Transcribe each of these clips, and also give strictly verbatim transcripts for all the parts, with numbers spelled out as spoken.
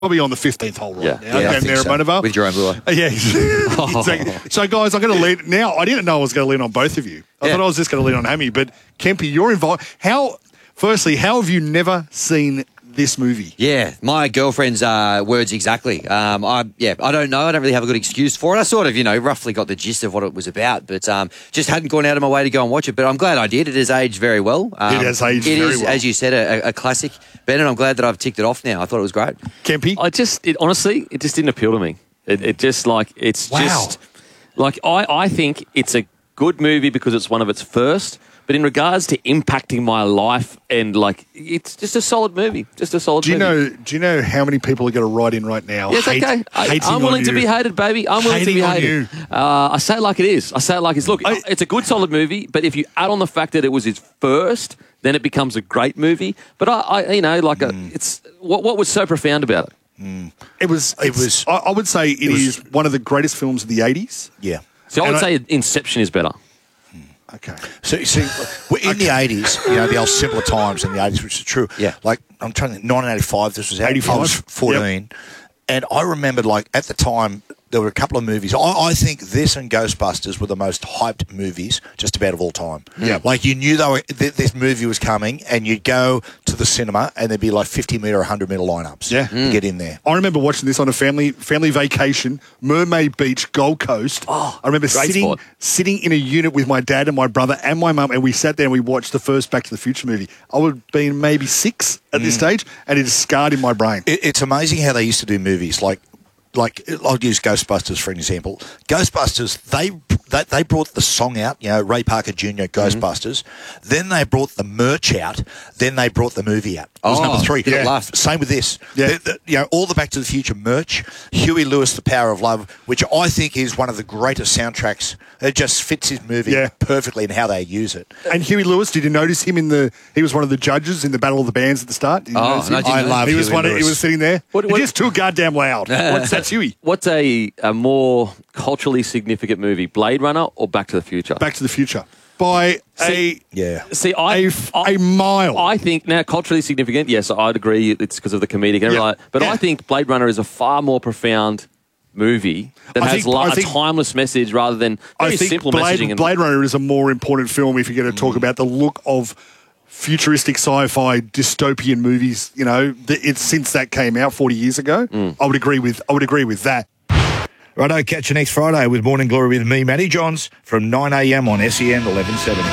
probably on the fifteenth hole right Yeah. now. Yeah, I down think there so. at Motorvale. With Jerome Brewer. Yeah, exactly. So, guys, I'm going to lean now. I didn't know I was going to lean on both of you. I Yeah. thought I was just going to lean on Hammy, but Kempy, you're involved. How? Firstly, how have you never seen this movie? Yeah, my girlfriend's uh, words exactly. Um, I yeah, I don't know. I don't really have a good excuse for it. I sort of, you know, roughly got the gist of what it was about, but um, just hadn't gone out of my way to go and watch it. But I'm glad I did. It has aged very well. Um, It has aged It very is, well. as you said, a, a classic. Ben, and I'm glad that I've ticked it off now. I thought it was great. Kempy? I just, it, honestly, it just didn't appeal to me. It, it just like, it's Wow. just, like, I, I think it's a good movie because it's one of its first, but in regards to impacting my life and, like, it's just a solid movie. Just a solid Do you movie. know? Do you know how many people are going to write in right now? Yes, hate- okay. I, hating I'm willing on to you? be hated, baby. I'm willing Hating to be on hated. you. Uh, I say it like it is. I say it like it's. Look, I- it's a good, solid movie, but if you add on the fact that it was his first, then it becomes a great movie. But I, I you know, like Mm. a, it's what what was so profound about it? It was. It It was- was. I, I would say it was- is one of the greatest films of the eighties. Yeah. So I And would I- say Inception is better. Okay. So you see, we're in the eighties, you know, the old simpler times in the eighties, which is true. Yeah. Like, I'm trying to think, nineteen eighty-five, this was out. eighty-five. I was fourteen. And I remember, like, at the time, there were a couple of movies. I, I think this and Ghostbusters were the most hyped movies just about of all time. Yeah. Like, you knew they were, th- this movie was coming, and you'd go to the cinema, and there'd be, like, fifty metre, one hundred metre lineups Yeah. to get in there. I remember watching this on a family family vacation, Mermaid Beach, Gold Coast. Oh, I remember great sitting spot. sitting in a unit with my dad and my brother and my mum, and we sat there and we watched the first Back to the Future movie. I would have been maybe six at this stage, and it is scarred in my brain. It, it's amazing how they used to do movies. Like, like I'll use Ghostbusters for an example. Ghostbusters, they they, they brought the song out. You know, Ray Parker Junior Ghostbusters. Then they brought the merch out. Then they brought the movie out. It was Oh, number three. yeah. Love. Same with this. Yeah. The- the- you know, all the Back to the Future merch. Huey Lewis, The Power of Love, which I think is one of the greatest soundtracks. It just fits his movie Yeah. perfectly in how they use it. And Huey Lewis, did you notice him in the? He was one of the judges in the Battle of the Bands at the start. Did you Oh, notice him? no, I didn't I know. love He was Huey one. Of, he Lewis. was sitting there. What- what- He's just too goddamn loud. What's that's Huey? What's a, a more culturally significant movie, Blade Runner or Back to the Future? Back to the Future by See- Yeah. See, a I, a, f- I a mile. I think now culturally significant. Yes, I'd agree. It's because of the comedic and everything. Yeah. like that. But Yeah. I think Blade Runner is a far more profound movie that I has think- li- I a think- timeless message rather than very I think simple messaging. Blade, and- Blade Runner is a more important film if you're going to talk about the look of futuristic sci-fi dystopian movies. You know, th- it's since that came out forty years ago. I would agree with. I would agree with that. Righto, catch you next Friday with Morning Glory with me, Matty Johns, from nine a.m. on S E N eleven seventy.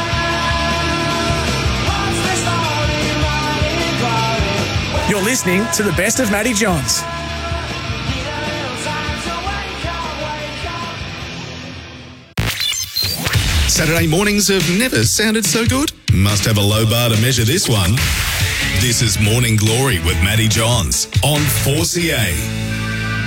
You're listening to the best of Matty Johns. Saturday mornings have never sounded so good. Must have a low bar to measure this one. This is Morning Glory with Matty Johns on four C A.